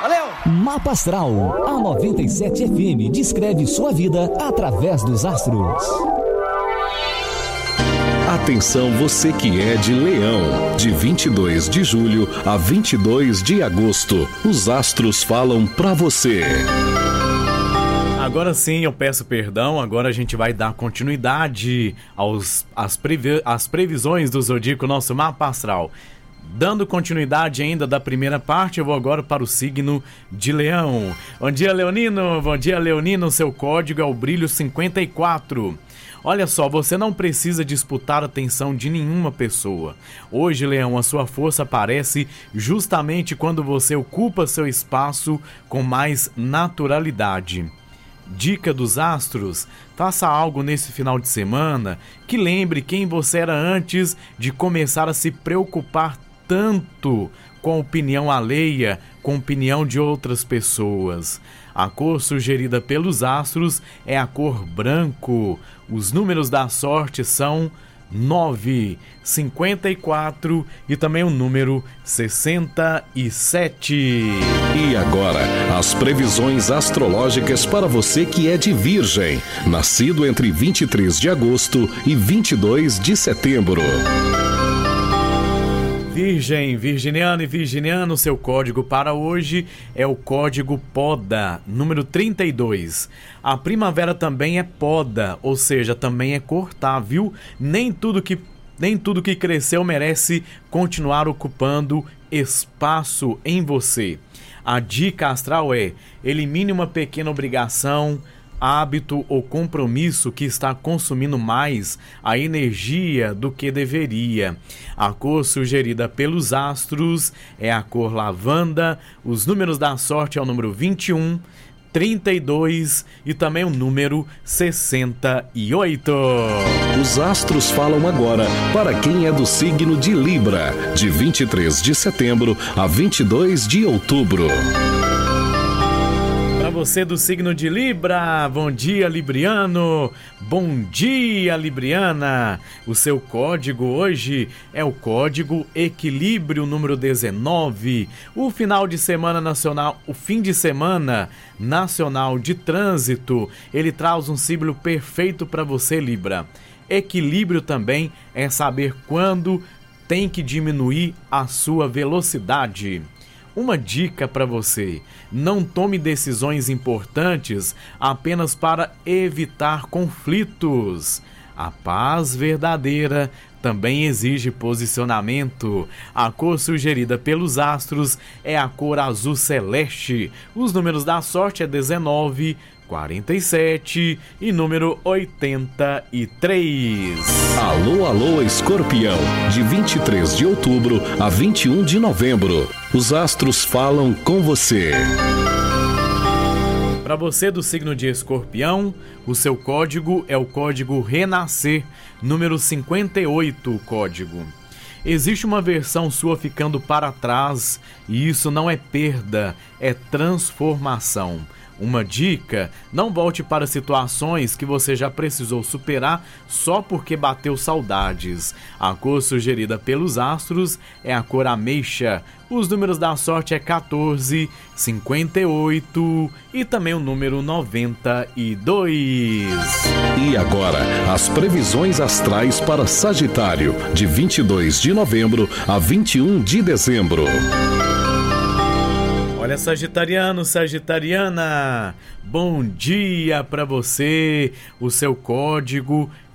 Valeu! Mapa Astral, a 97 FM descreve sua vida através dos astros. Atenção você que é de Leão, de 22 de julho a 22 de agosto, os astros falam pra você. Agora sim, eu peço perdão, agora a gente vai dar continuidade às previsões do Zodíaco, nosso Mapa Astral. Dando continuidade ainda da primeira parte, eu vou agora para o signo de Leão. Bom dia, Leonino! Bom dia, Leonino! Seu código é o brilho 54. Olha só, você não precisa disputar a atenção de nenhuma pessoa. Hoje, Leão, a sua força aparece justamente quando você ocupa seu espaço com mais naturalidade. Dica dos astros: faça algo nesse final de semana que lembre quem você era antes de começar a se preocupar tanto com a opinião alheia, com a opinião de outras pessoas. A cor sugerida pelos astros é a cor branco. Os números da sorte são 9, 54 e também o número 67. E agora, as previsões astrológicas para você que é de Virgem, nascido entre 23 de agosto e 22 de setembro. Virgem, virginiano e virginiano, seu código para hoje é o código poda, número 32. A primavera também é poda, ou seja, também é cortar, viu? Nem tudo que cresceu merece continuar ocupando espaço em você. A dica astral é: elimine uma pequena obrigação, hábito ou compromisso que está consumindo mais a energia do que deveria. A cor sugerida pelos astros é a cor lavanda. Os números da sorte é o número 21, 32 e também o número 68. Os astros falam agora para quem é do signo de Libra, de 23 de setembro a 22 de outubro. Você do signo de Libra, bom dia, Libriano, bom dia, Libriana. O seu código hoje é o código Equilíbrio, número 19. O final de semana nacional, o fim de semana nacional de trânsito, ele traz um símbolo perfeito para você, Libra. Equilíbrio também é saber quando tem que diminuir a sua velocidade. Uma dica para você: não tome decisões importantes apenas para evitar conflitos. A paz verdadeira também exige posicionamento. A cor sugerida pelos astros é a cor azul celeste. Os números da sorte é 19, 47 e número 83. Alô, alô, Escorpião, de 23 de outubro a 21 de novembro. Os astros falam com você. Para você do signo de Escorpião, o seu código é o código Renascer, número 58, o código. Existe uma versão sua ficando para trás e isso não é perda, é transformação. Uma dica: não volte para situações que você já precisou superar só porque bateu saudades. A cor sugerida pelos astros é a cor ameixa. Os números da sorte é 14, 58 e também o número 92. E agora, as previsões astrais para Sagitário, de 22 de novembro a 21 de dezembro. Olha, sagitariano, sagitariana, bom dia para você. O seu código